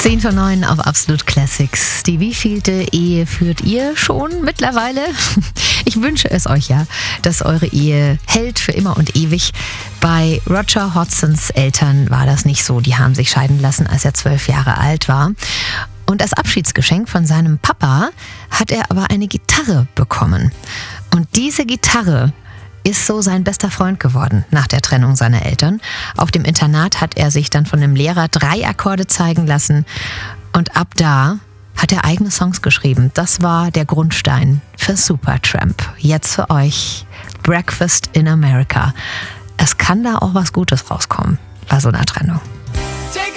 10 von 9 auf Absolut Classics. Die wievielte Ehe führt ihr schon mittlerweile? Ich wünsche es euch ja, dass eure Ehe hält für immer und ewig. Bei Roger Hodgsons Eltern war das nicht so. Die haben sich scheiden lassen, als er 12 Jahre alt war. Und als Abschiedsgeschenk von seinem Papa hat er aber eine Gitarre bekommen. Und diese Gitarre ist so sein bester Freund geworden nach der Trennung seiner Eltern. Auf dem Internat hat er sich dann von einem Lehrer 3 Akkorde zeigen lassen und ab da hat er eigene Songs geschrieben. Das war der Grundstein für Supertramp. Jetzt für euch Breakfast in America. Es kann da auch was Gutes rauskommen bei so einer Trennung.